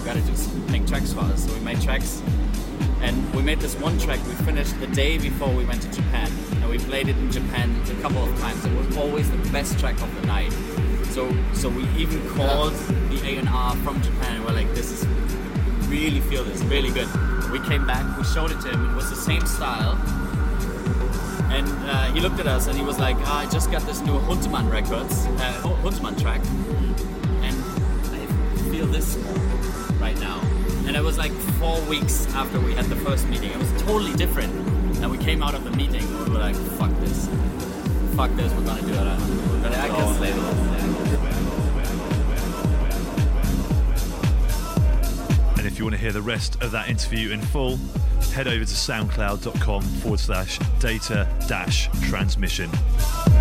gotta make tracks for us. So we made tracks, and we made this one track we finished the day before we went to Japan, and we played it in Japan a couple of times. It was always the best track of the night. So we even called the A&R from Japan, and we're like, this is, really feel this, really good. We came back, we showed it to him, it was the same style, and he looked at us and he was like, I just got this new Huntemann records, Huntemann track, and I feel this right now. And it was like 4 weeks after we had the first meeting. It was totally different. And we came out of the meeting and we were like, fuck this, we're gonna do it. We're gonna go on label. And if you want to hear the rest of that interview in full, head over to soundcloud.com/data-transmission.